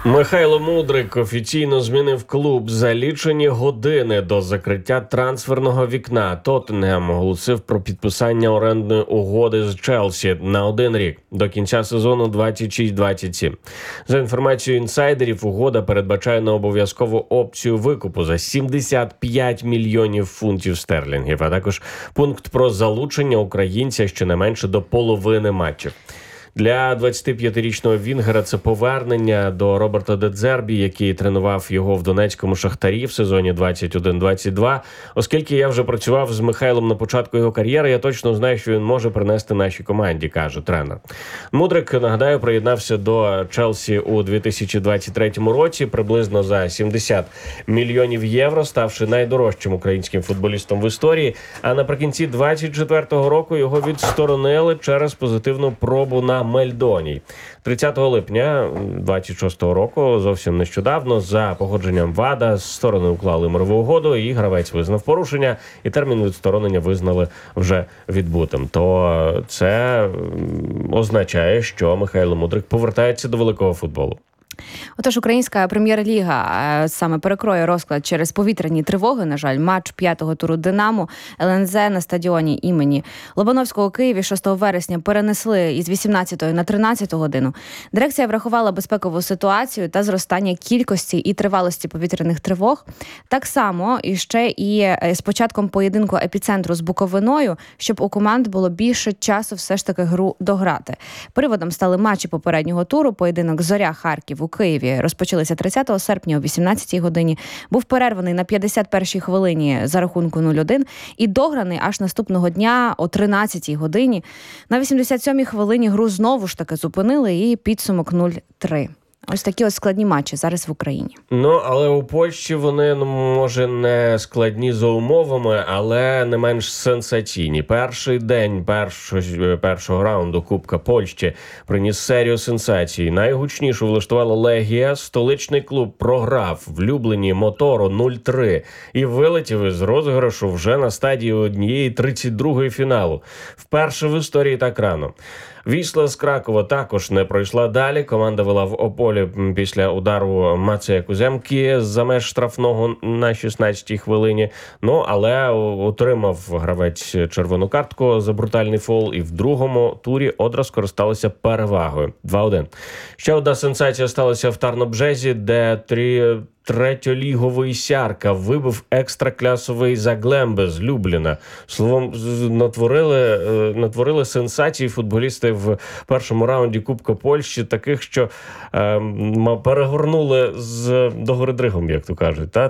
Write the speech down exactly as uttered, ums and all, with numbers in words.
Михайло Мудрик офіційно змінив клуб за лічені години до закриття трансферного вікна. Тоттенхем оголосив про підписання орендної угоди з Челсі на один рік до кінця сезону двадцять шість двадцять сім. За інформацією інсайдерів, угода передбачає необов'язкову опцію викупу за сімдесят п'ять мільйонів фунтів стерлінгів, а також пункт про залучення українця щонайменше до половини матчів. Для двадцятип'ятирічного Вінгера це повернення до Роберта Де Дзербі, який тренував його в Донецькому Шахтарі в сезоні двадцять один двадцять два. Оскільки я вже працював з Михайлом на початку його кар'єри, я точно знаю, що він може принести нашій команді, каже тренер. Мудрик, нагадаю, приєднався до Челсі у дві тисячі двадцять третьому році приблизно за сімдесят мільйонів євро, ставши найдорожчим українським футболістом в історії. А наприкінці двадцять четвертого року його відсторонили через позитивну пробу на Мельдоній. тридцятого липня двадцять шостого року, зовсім нещодавно, за погодженням ВАДА, сторони уклали мирову угоду, і гравець визнав порушення, і термін відсторонення визнали вже відбутим. То це означає, що Михайло Мудрик повертається до великого футболу. Отож, українська прем'єр-ліга саме перекроє розклад через повітряні тривоги. На жаль, матч п'ятого туру «Динамо» ел ен зет на стадіоні імені Лобановського у Києві шостого вересня перенесли із вісімнадцятої на тринадцяту годину. Дирекція врахувала безпекову ситуацію та зростання кількості і тривалості повітряних тривог. Так само і ще і з початком поєдинку епіцентру з Буковиною, щоб у команд було більше часу все ж таки гру дограти. Приводом стали матчі попереднього туру. Поєдинок «Зоря-Харків» у Києві розпочалися тридцятого серпня о вісімнадцятій годині, був перерваний на п'ятдесят першій хвилині за рахунку нуль один і дограний аж наступного дня о тринадцятій годині. На вісімдесят сьомій хвилині гру знову ж таки зупинили і підсумок нуль три. Ось такі ось складні матчі зараз в Україні. Ну, але у Польщі вони, ну, може, не складні за умовами, але не менш сенсаційні. Перший день першого, першого раунду Кубка Польщі приніс серію сенсацій. Найгучнішу влаштувала Легія. Столичний клуб програв влюблені Моторо нуль три і вилетів із розіграшу вже на стадії однієї тридцять другої фіналу. Вперше в історії так рано. Вісла з Кракова також не пройшла далі. Команда вела в Ополі після удару Мацея Куземки за меж штрафного на шістнадцятій хвилині. Ну, але отримав гравець червону картку за брутальний фол, і в другому турі Одра скористалася перевагою два один. Ще одна сенсація сталася в Тарнобжезі, де три... третьоліговий Сярка вибив екстраклясовий Заглембе з Любліна. Словом, натворили, натворили сенсації футболісти в першому раунді Кубка Польщі, таких, що е, перегорнули з догори дригом, як то кажуть. Та?